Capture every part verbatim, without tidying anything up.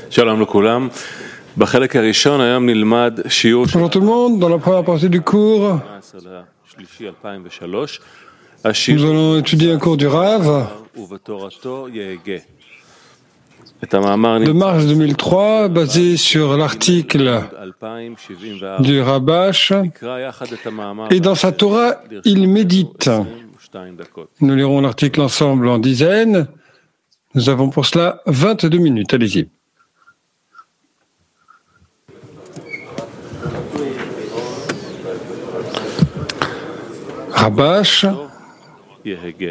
Shalom לכולם. בחלק הראשון היום נלמד שיעור Bonjour tout le monde, dans la première partie du cours, השלישי אלפיים ושלוש. nous allons étudier un cours du Rav ובתורתו יהגה. את המאמר de mars deux mille trois, basé sur l'article אלפיים שבעים וארבע. du Rabash, נקרא יחד את המאמר. et dans sa Torah, il médite. עשרים ושתיים דקות. Nous lirons l'article ensemble en dizaines. Nous avons pour cela vingt-deux minutes. Allez-y. Rabash, יהגה.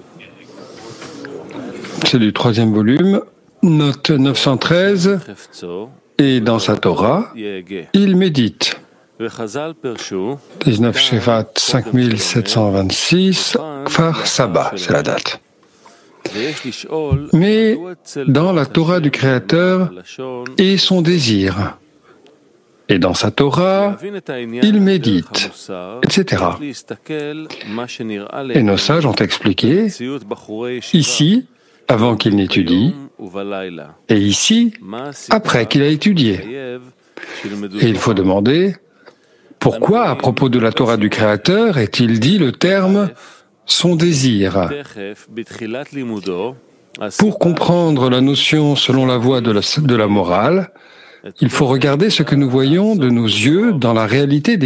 c'est du troisième volume, note neuf cent treize, חפצו et dans sa Torah, יהגה. il médite. וחז"ל פירשו dix-neuf Shevat cinq mille sept cent vingt-six, Kfar Saba, c'est la date. ויש לשאול Mais מדוע אצל dans la Torah du Créateur הלשון est son désir. Et dans sa Torah, להבין את העניין il דרך médite, המוסר, et cetera. צריך להסתכל מה שנראה Et nos לעינינו sages ont expliqué, מציאות בחורי ישיבה ici, avant qu'il n'étudie, ביום ובלילה. et ici, מה הסיבה après qu'il a étudié. לחייב שילמדו Et il faut demander, pourquoi à propos de la Torah du Créateur est-il dit le terme « son désir » תכף בתחילת לימודו. Pour comprendre la notion selon la voie de la, de la morale, il faut regarder ce que nous voyons de nos yeux dans la réalité des